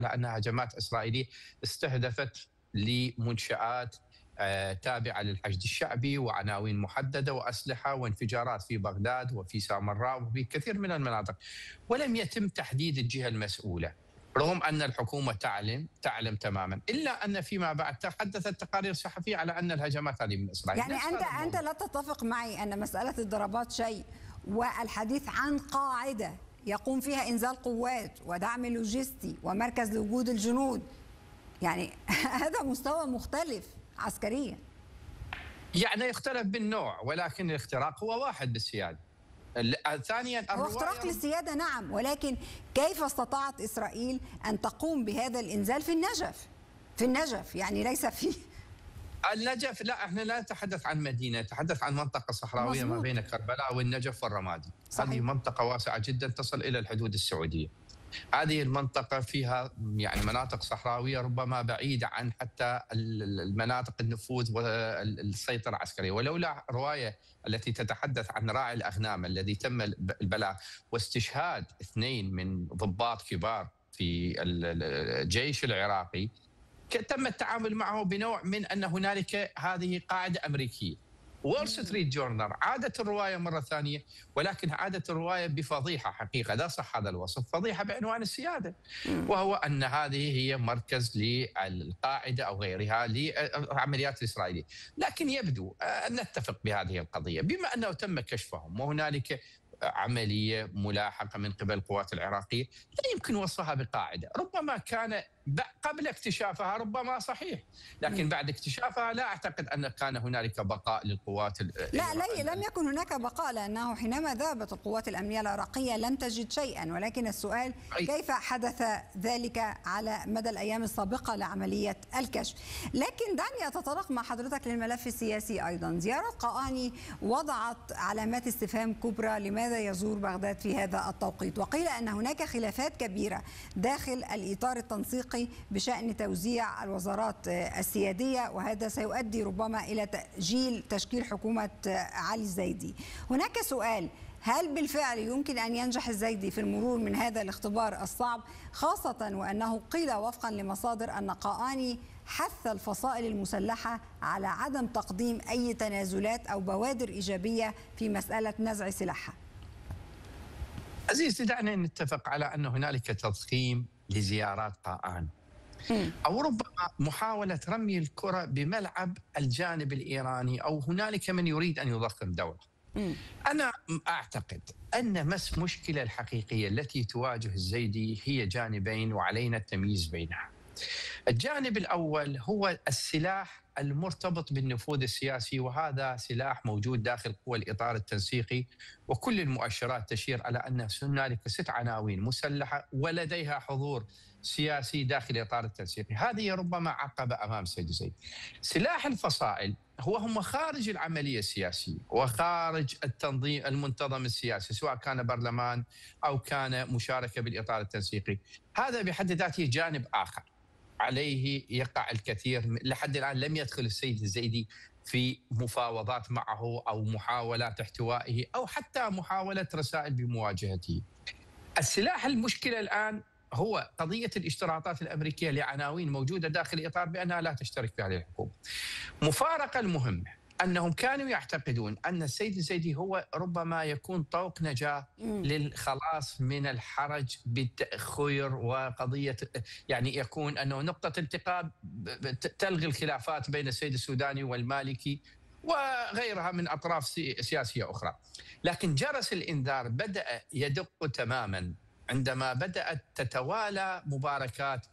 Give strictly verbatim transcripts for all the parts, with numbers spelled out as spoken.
أنها هجمات إسرائيلية استهدفت لمنشآت آه، تابعة للحشد الشعبي وعناوين محددة وأسلحة وانفجارات في بغداد وفي سامراء وفي كثير من المناطق، ولم يتم تحديد الجهة المسؤولة رغم أن الحكومة تعلم تعلم تماما، إلا أن فيما بعد تحدثت تقارير صحفية على أن الهجمات هذه من إسرائيل. يعني أنت أنت لا تتفق معي أن مسألة الضربات شيء والحديث عن قاعدة يقوم فيها إنزال قوات ودعم لوجستي ومركز لوجود الجنود، يعني هذا مستوى مختلف عسكريا. يعني يختلف بالنوع ولكن الاختراق هو واحد بالسيادة. ثانيا هو اختراق للسيادة نعم، ولكن كيف استطاعت إسرائيل أن تقوم بهذا الإنزال في النجف؟ في النجف يعني ليس في النجف. لا، احنا لا نتحدث عن مدينة، نتحدث عن منطقة صحراوية ما بين كربلاء والنجف والرمادي. صحيح. هذه منطقة واسعة جدا تصل إلى الحدود السعودية. هذه المنطقة فيها يعني مناطق صحراوية ربما بعيدة عن حتى المناطق النفوذ والسيطرة العسكرية، ولولا رواية التي تتحدث عن راعي الأغنام الذي تم البلاغ واستشهاد اثنين من ضباط كبار في الجيش العراقي، تم التعامل معه بنوع من أن هنالك هذه قاعدة أمريكية. وول ستريت جورنال عادت الرواية مرة ثانية، ولكن عادت الرواية بفضيحة حقيقة، لا صح هذا الوصف، فضيحة بعنوان السيادة، وهو أن هذه هي مركز للقاعدة أو غيرها للعمليات الإسرائيلية. لكن يبدو أن نتفق بهذه القضية بما أنه تم كشفهم وهنالك عملية ملاحقة من قبل القوات العراقية، لا يمكن وصفها بقاعدة. ربما كان قبل اكتشافها ربما صحيح، لكن بعد اكتشافها لا أعتقد أن كان هنالك بقاء للقوات. لا لا لم يكن هناك بقاء، لأنه حينما ذهبت القوات الأمنية العراقية لم تجد شيئا، ولكن السؤال كيف حدث ذلك على مدى الأيام السابقة لعملية الكشف. لكن دعني أتطرق مع حضرتك للملف السياسي أيضا. زيارة قاآني وضعت علامات استفهام كبرى لماذا يزور بغداد في هذا التوقيت، وقيل أن هناك خلافات كبيرة داخل الإطار التنسيقي بشأن توزيع الوزارات السيادية، وهذا سيؤدي ربما إلى تأجيل تشكيل حكومة علي الزيدي. هناك سؤال: هل بالفعل يمكن أن ينجح الزيدي في المرور من هذا الاختبار الصعب، خاصة وأنه قيل وفقا لمصادر أن قاآني حث الفصائل المسلحة على عدم تقديم أي تنازلات أو بوادر إيجابية في مسألة نزع سلاحها؟ عزيزي، دعنا نتفق على أن هنالك تضخيم لزيارات قاآن، أو ربما محاولة رمي الكرة بملعب الجانب الإيراني، أو هنالك من يريد أن يضخم دولة. أنا أعتقد أن مس مشكلة الحقيقية التي تواجه الزيدي هي جانبين وعلينا التمييز بينها. الجانب الأول هو السلاح المرتبط بالنفوذ السياسي، وهذا سلاح موجود داخل قوى الإطار التنسيقي، وكل المؤشرات تشير على أن هنالك ست عناوين مسلحة ولديها حضور سياسي داخل الإطار التنسيقي. هذه ربما عقبة أمام السيد زيد. سلاح الفصائل هو هم خارج العملية السياسية وخارج التنظيم المنتظم السياسي، سواء كان برلمان أو كان مشاركة بالإطار التنسيقي. هذا بحد ذاته جانب آخر عليه يقع الكثير. لحد الآن لم يدخل السيد الزيدي في مفاوضات معه أو محاولات احتوائه أو حتى محاولة رسائل بمواجهته. السلاح المشكلة الآن هو قضية الاشتراطات الأمريكية لعناوين موجودة داخل الإطار بأنها لا تشترك في هذه الحكومة. مفارقة المهمة أنهم كانوا يعتقدون أن السيد الزيدي هو ربما يكون طوق نجاة للخلاص من الحرج بالتأخير، وقضية يعني يكون أنه نقطة التقاء تلغي الخلافات بين السيد السوداني والمالكي وغيرها من أطراف سياسية أخرى. لكن جرس الإنذار بدأ يدق تماما عندما بدأت تتوالى مباركات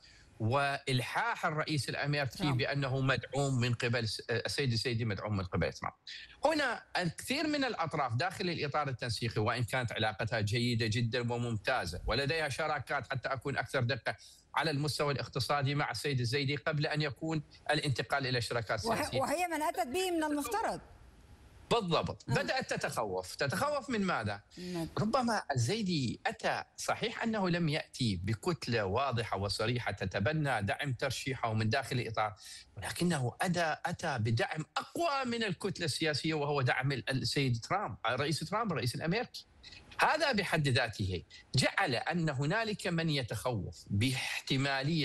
والحاح الرئيس الامريكي بانه مدعوم من قبل السيد الزيدي، مدعوم من قبل ترامب. هنا الكثير من الاطراف داخل الاطار التنسيقي، وان كانت علاقتها جيده جدا وممتازه ولديها شراكات حتى اكون اكثر دقه على المستوى الاقتصادي مع السيد الزيدي قبل ان يكون الانتقال الى شراكات سياسيه، وهي من اتت به من المفترض. بالضبط. آه. بدأت تتخوف تتخوف من ماذا؟ مم. ربما الزيدي أتى، صحيح أنه لم يأتي بكتلة واضحة وصريحة تتبنى دعم ترشيحه من داخل الإطار، ولكنه أتى أتى بدعم أقوى من الكتلة السياسية، وهو دعم السيد ترامب، الرئيس ترامب الرئيس الأمريكي. هذا بحد ذاته جعل أن هنالك من يتخوف باحتمالية